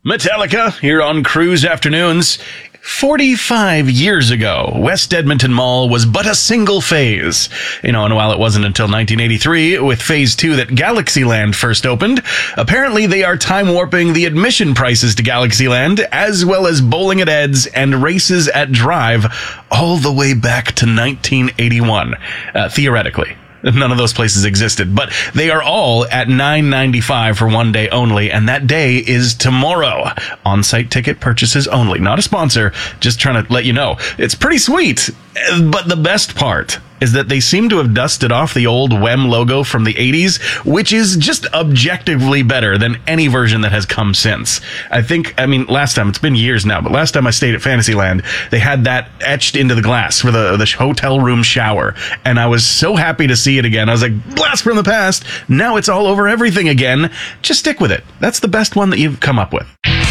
Metallica here on Cruise Afternoons. 45 years ago, West Edmonton Mall was but a single phase. And while it wasn't until 1983, with Phase 2 that Galaxyland first opened, apparently they are time warping the admission prices to Galaxyland, as well as bowling at Ed's and races at Drive, all the way back to 1981, theoretically. None of those places existed, but they are all at $9.95 for one day only, and that day is tomorrow. On-site ticket purchases only. Not a sponsor, just trying to let you know. It's pretty sweet, but the best part is that they seem to have dusted off the old WEM logo from the 80s, which is just objectively better than any version that has come since. Last time, it's been years now, but last time I stayed at Fantasyland, they had that etched into the glass for the hotel room shower, and I was so happy to see it again. I was like, blast from the past, now it's all over everything again. Just stick with it. That's the best one that you've come up with.